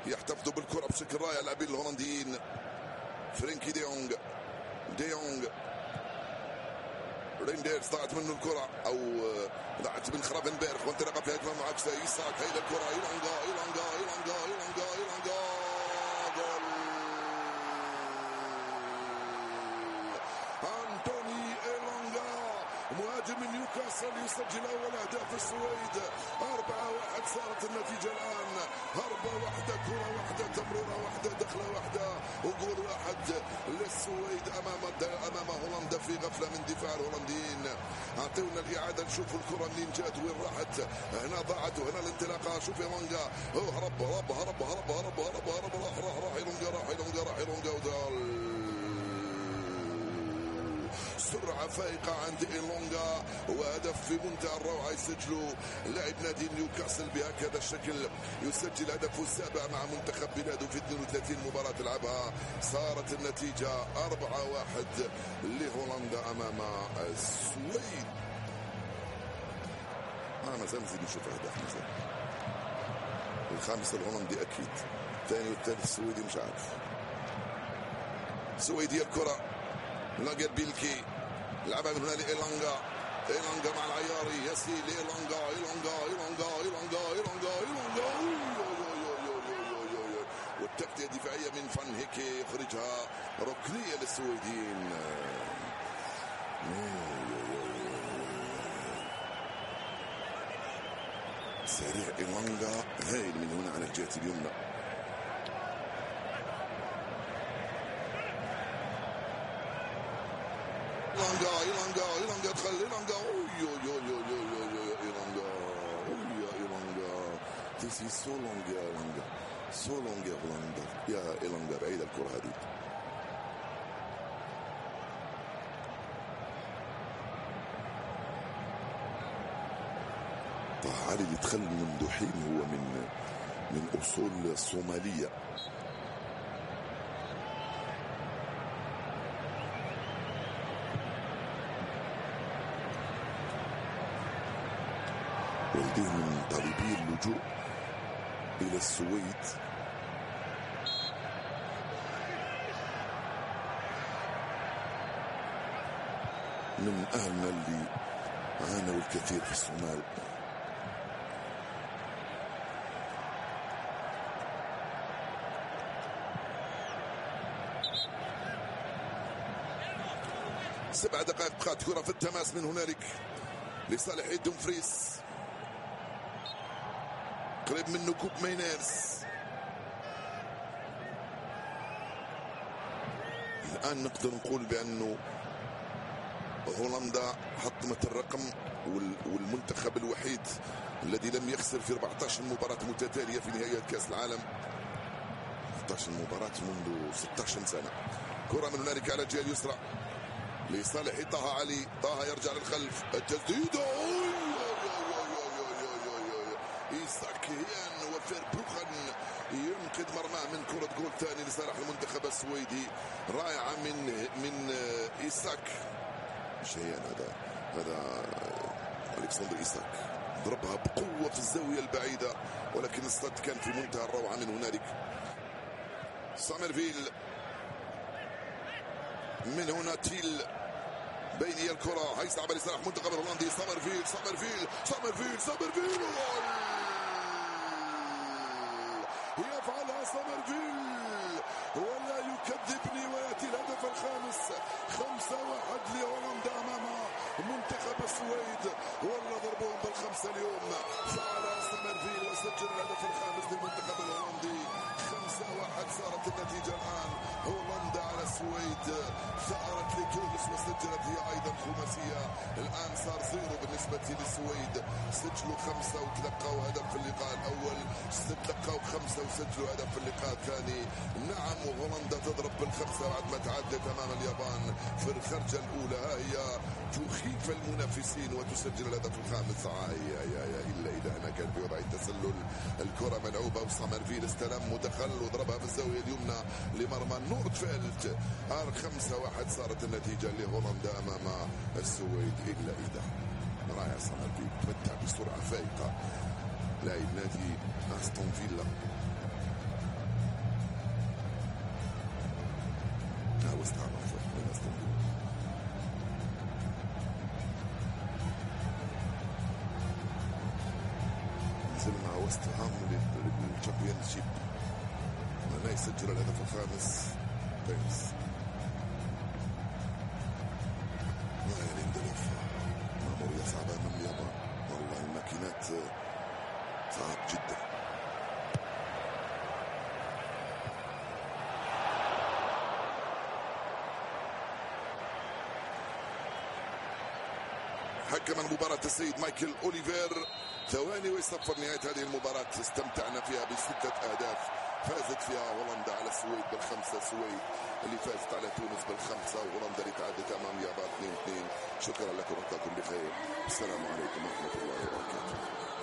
يحتفظوا بالكرة بشكل رائع اللاعبين الهولنديين. فرينكي دي يونغ رينديرز ضاعت منه الكرة أو ضاعت من خرافنبرغ وانطلق في هجمة معاكسة. إيساك هيدا الكرة إيلونغا جول أنتوني إيلونغا مهاجم من نيوكاسل يسجل أول أهداف السويد. 4-1 صارت النتيجة الآن. هربة واحدة، كرة واحدة، تمريرة واحدة، دخلة واحدة، وجول واحد للسويد أمام هولندا في غفلة من دفاع الهولنديين. أعطونا الإعادة نشوف الكرة منين جات وين راحت. هنا ضاعت وهنا الانطلاقة. شوف إيلونغا هرب راح إيلونغا وجول. سرعة فائقة عند إيلونغا وهدف في منتهى الروعة يسجله لاعب نادي نيوكاسل بهكذا الشكل. يسجل هدفه السابع مع منتخب بلاده في 32 مباراة لعبها. صارت النتيجة 4-1 لهولندا أمام السويد. ما زال نزيد نشوف أهداف مازال. الخامس الهولندي أكيد، الثاني والثالث السويدي مش عارف. سويدية الكرة لاقر بيلكي لعبها من هنا لإيلونغا مع العياري يسيل إيلونغا والتغطية الدفاعية من فان هيكي يخرجها ركنية للسويديين. سريع إيلونغا هايل من هنا على الجهة اليمنى. إيلونغا دخل إيلونغا This is so long يا إيلونغا بعيد الكرة هذه. طه علي اللي دخل منذ حين هو من أصول صومالية. والديه من طالبي اللجوء إلى السويد. من أهلنا اللي عانوا الكثير في الصومال. سبع دقائق بقات كرة في التماس من هنالك لصالح دومفريس. قريب منه كوب ماينيرز. الآن نقدر نقول بأنه هولندا حطمت الرقم والمنتخب الوحيد الذي لم يخسر في 14 مباراة متتالية في نهائيات كأس العالم. 14 مباراة منذ 16 سنة. كرة من هنالك على الجهة اليسرى لصالح طه علي. طه يرجع للخلف. التسديد إيساك هيان وفيربروخن ينقذ مرماه من كرة جول ثاني لصالح المنتخب السويدي. رائعة من إيساك. مش هيان، هذا ألكسندر إيساك. ضربها بقوة في الزاوية البعيدة ولكن الصد كان في منتهى الروعة من هنالك. سامرفيل من هنا تيل بيني الكرة هيصعب لصالح منتخب الهولندي. سامرفيل يفعلها سامرفيل ولا يكذبني ويأتي الهدف الخامس. 5-1 لهولندا أمام منتخب السويد. والله ضربهم بالخمسة اليوم. فعلها سامرفيل وسجل الهدف الخامس للمنتخب الهولندي. 5-1 صارت النتيجة الآن. هولندا على السويد. ثأرت لتونس وسجلت هي أيضا خماسية. الآن صار 0 بالنسبة للسويد. سجلوا 5 وتلقوا هدف في اللقاء الأول. تلقوا 5 وسجلوا هدف في اللقاء الثاني. نعم وهولندا تضرب بالخمسة بعد ما تعدت أمام اليابان في الخرجة الأولى. ها هي تخيف المنافسين وتسجل الهدف الخامس. إلا إذا هنا كان في وضع التسلل. الكرة ملعوبة وسامرفيل استلم ودخل وضربها في الزاوية اليمنى لمرمى نوردفيلد. 5-1 صارت النتيجة لهولندا أمام السويد. إلا إذا رائع سامرفيل تمتع بسرعة فائقة لاعب نادي أستون فيلا. وست هام من أستون فيلا. نزلنا وست هام للتشامبيونشيب. هنا يسجل الهدف الخامس بينس. رايان ليندلوف مأمورية صعبة أمام اليابان. والله الماكينات صعب جدا. حكم المباراة السيد مايكل أوليفير. ثواني ويصفر نهاية هذه المباراة. استمتعنا فيها ب6 أهداف فازت فيها هولندا على السويد بال5. السويد اللي فازت على تونس بال5 وهولندا اللي تعادلت أمام اليابان 2-2. شكرا لكم، ألقاكم بخير. السلام عليكم ورحمة الله وبركاته.